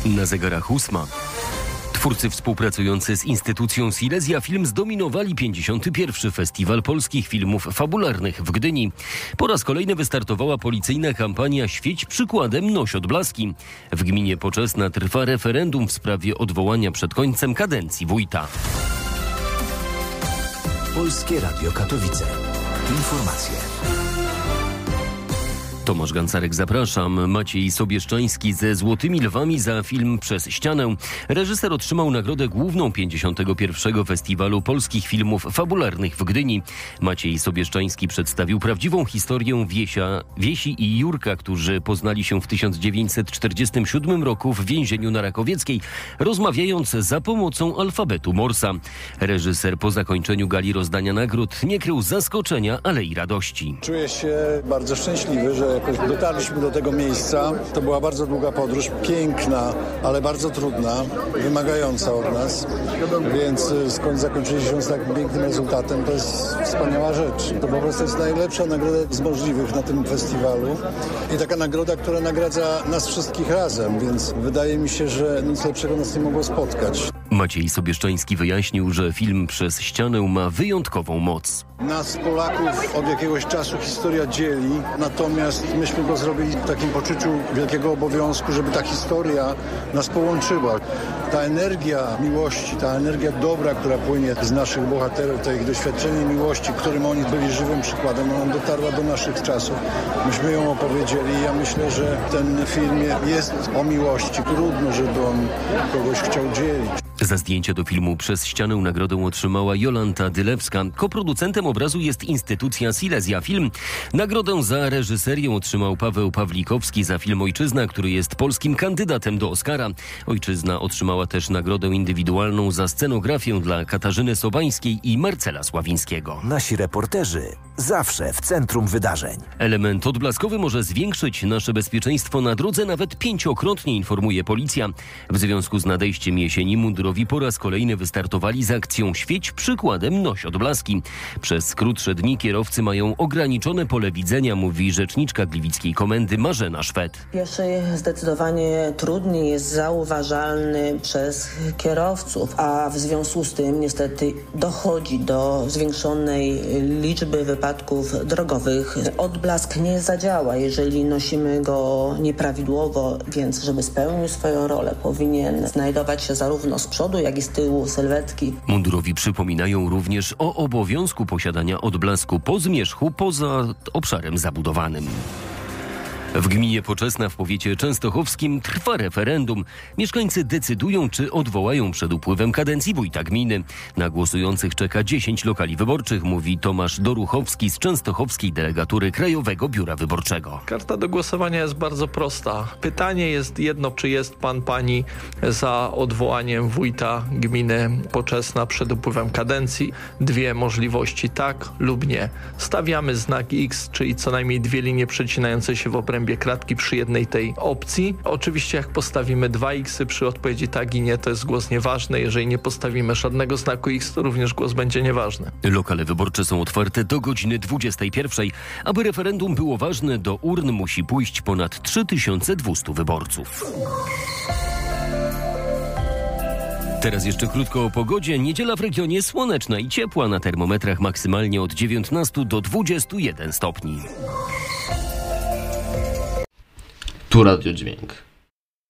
Na zegarach 8. Twórcy współpracujący z instytucją Silesia Film zdominowali 51. Festiwal Polskich Filmów Fabularnych w Gdyni. Po raz kolejny wystartowała policyjna kampania Świeć przykładem, noś odblaski. W gminie Poczesna trwa referendum w sprawie odwołania przed końcem kadencji wójta. Polskie Radio Katowice. Informacje. Tomasz Gancarek, zapraszam. Maciej Sobieszczański ze Złotymi Lwami za film Przez ścianę. Reżyser otrzymał nagrodę główną 51. Festiwalu Polskich Filmów Fabularnych w Gdyni. Maciej Sobieszczański przedstawił prawdziwą historię Wiesi i Jurka, którzy poznali się w 1947 roku w więzieniu na Rakowieckiej, rozmawiając za pomocą alfabetu Morsa. Reżyser po zakończeniu gali rozdania nagród nie krył zaskoczenia, ale i radości. Czuję się bardzo szczęśliwy, że jakoś dotarliśmy do tego miejsca. To była bardzo długa podróż, piękna, ale bardzo trudna, wymagająca od nas, więc skąd zakończyliśmy się z tak pięknym rezultatem, to jest wspaniała rzecz. To po prostu jest najlepsza nagroda z możliwych na tym festiwalu i taka nagroda, która nagradza nas wszystkich razem, więc wydaje mi się, że nic lepszego nas nie mogło spotkać. Maciej Sobieszczański wyjaśnił, że film Przez ścianę ma wyjątkową moc. Nas, Polaków, od jakiegoś czasu historia dzieli, natomiast myśmy go zrobili w takim poczuciu wielkiego obowiązku, żeby ta historia nas połączyła. Ta energia miłości, ta energia dobra, która płynie z naszych bohaterów, to ich doświadczenie miłości, którym oni byli żywym przykładem, ona dotarła do naszych czasów. Myśmy ją opowiedzieli. Ja myślę, że ten film jest o miłości. Trudno, żeby on kogoś chciał dzielić. Za zdjęcie do filmu Przez ścianę nagrodę otrzymała Jolanta Dylewska. Koproducentem obrazu jest instytucja Silesia Film. Nagrodę za reżyserię otrzymał Paweł Pawlikowski za film Ojczyzna, który jest polskim kandydatem do Oscara. Ojczyzna otrzymała też nagrodę indywidualną za scenografię dla Katarzyny Sobańskiej i Marcela Sławińskiego. Nasi reporterzy zawsze w centrum wydarzeń. Element odblaskowy może zwiększyć nasze bezpieczeństwo na drodze nawet 5-krotnie, informuje policja. W związku z nadejściem jesieni mundurowi po raz kolejny wystartowali z akcją Świeć przykładem, noś odblaski. Przez krótsze dni kierowcy mają ograniczone pole widzenia, mówi rzeczniczka gliwickiej komendy Marzena Szwed. Pieszy zdecydowanie trudniej jest zauważalny przez kierowców, a w związku z tym niestety dochodzi do zwiększonej liczby wypadków drogowych. Odblask nie zadziała, jeżeli nosimy go nieprawidłowo, więc żeby spełnił swoją rolę, powinien znajdować się zarówno z przodu, jak i z tyłu sylwetki. Mundurowi przypominają również o obowiązku posiadania odblasku po zmierzchu poza obszarem zabudowanym. W gminie Poczesna w powiecie częstochowskim trwa referendum. Mieszkańcy decydują, czy odwołają przed upływem kadencji wójta gminy. Na głosujących czeka 10 lokali wyborczych, mówi Tomasz Doruchowski z częstochowskiej delegatury Krajowego Biura Wyborczego. Karta do głosowania jest bardzo prosta. Pytanie jest jedno, czy jest pan, pani za odwołaniem wójta gminy Poczesna przed upływem kadencji. Dwie możliwości, tak lub nie. Stawiamy znak X, czyli co najmniej dwie linie przecinające się w obrębie kratki przy jednej tej opcji. Oczywiście jak postawimy 2 X przy odpowiedzi tak i nie, to jest głos nieważny. Jeżeli nie postawimy żadnego znaku X, to również głos będzie nieważny. Lokale wyborcze są otwarte do godziny 21. Aby referendum było ważne, do urn musi pójść ponad 3200 wyborców. Teraz jeszcze krótko o pogodzie. Niedziela w regionie słoneczna i ciepła, na termometrach maksymalnie od 19 do 21 stopni. Tu Radio Dźwięk.